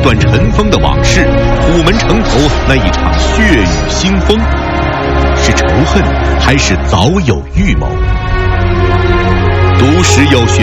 段尘封的往事，虎门城头那一场血雨腥风，是仇恨还是早有预谋？读史有学